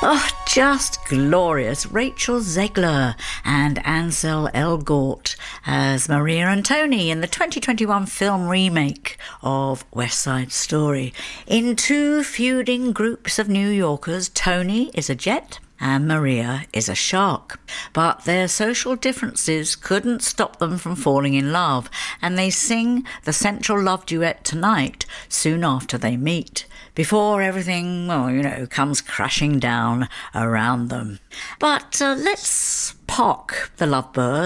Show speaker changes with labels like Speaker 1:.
Speaker 1: Oh, just glorious. Rachel Zegler and Ansel Elgort as Maria and Tony in the 2021 film remake of West Side Story. In two feuding groups of New Yorkers, Tony is a jet and Maria is a shark. But their social differences couldn't stop them from falling in love, and they sing the central love duet tonight soon after they meet, before everything, comes crashing down around them. But let's park the lovebirds